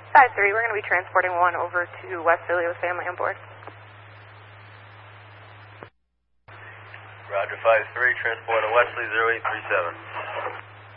5-3, we're going to be transporting one over to West Philly with family on board. Roger, 5-3, transport to Wesley 0837.